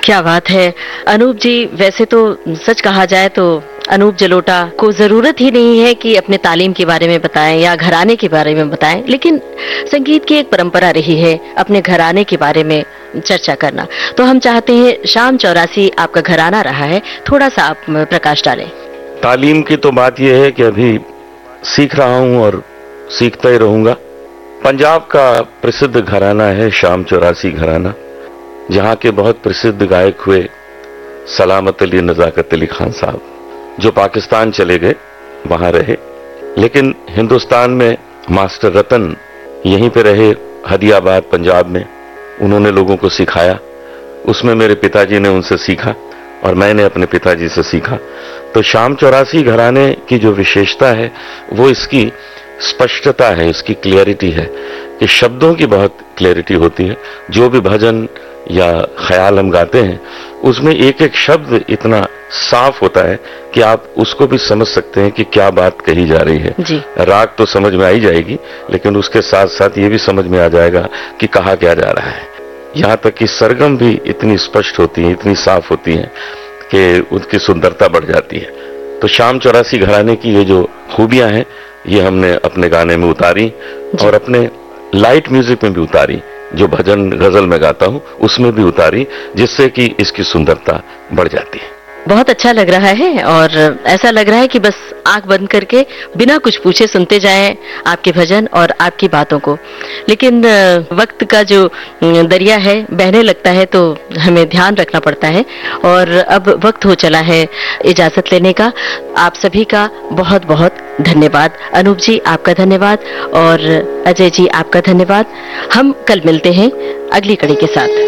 क्या बात है अनूप जी। वैसे तो सच कहा जाए तो अनूप जलोटा को जरूरत ही नहीं है कि अपने तालीम के बारे में बताएं या घराने के बारे में बताएं, लेकिन संगीत की एक परंपरा रही है अपने घराने के बारे में चर्चा करना। तो हम चाहते हैं, शाम 84 आपका घराना रहा है, थोड़ा सा आप प्रकाश डालें। तालीम की तो बात यह है कि अभी सीख रहा हूं और सीखता ही रहूंगा। पंजाब का प्रसिद्ध घराना है शाम 84 घराना, जहां के बहुत प्रसिद्ध गायक हुए सलामत अली नजाकत अली खान साहब, जो पाकिस्तान चले गए, वहां रहे, लेकिन हिंदुस्तान में मास्टर रतन यहीं पे रहे, हदियाबाद पंजाब में। उन्होंने लोगों को सिखाया, उसमें मेरे पिताजी ने उनसे सीखा और मैंने अपने पिताजी से सीखा। तो शाम 84 घराने की जो विशेषता है वो इसकी स्पष्टता है, इसकी क्लियरिटी है कि शब्दों की बहुत क्लियरिटी होती है। जो भी भजन या ख्याल हम गाते हैं उसमें एक एक शब्द इतना साफ होता है कि आप उसको भी समझ सकते हैं कि क्या बात कही जा रही है जी। राग तो समझ में आई जाएगी, लेकिन उसके साथ साथ ये भी समझ में आ जाएगा कि कहा क्या जा रहा है। यहां तक कि सरगम भी इतनी स्पष्ट होती है, इतनी साफ होती है कि उनकी सुंदरता बढ़ जाती है। तो शाम 84 घराने की ये जो खूबियां हैं ये हमने अपने गाने में उतारी और अपने लाइट म्यूजिक में भी उतारी, जो भजन गजल में गाता हूं उसमें भी उतारी, जिससे कि इसकी सुंदरता बढ़ जाती है। बहुत अच्छा लग रहा है और ऐसा लग रहा है कि बस आंख बंद करके बिना कुछ पूछे सुनते जाएं आपके भजन और आपकी बातों को। लेकिन वक्त का जो दरिया है बहने लगता है तो हमें ध्यान रखना पड़ता है और अब वक्त हो चला है इजाजत लेने का। आप सभी का बहुत बहुत धन्यवाद। अनूप जी आपका धन्यवाद और अजय जी आपका धन्यवाद। हम कल मिलते हैं अगली कड़ी के साथ।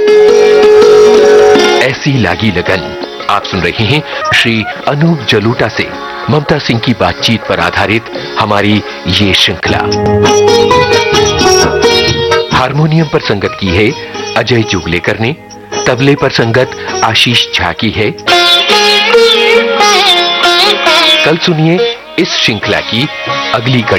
ऐसी लागी लगन आप सुन रहे हैं श्री अनूप जलोटा से ममता सिंह की बातचीत पर आधारित हमारी ये श्रृंखला। हारमोनियम पर संगत की है अजय जुगलेकर ने, तबले पर संगत आशीष झा की है। कल सुनिए इस श्रृंखला की अगली कड़ी।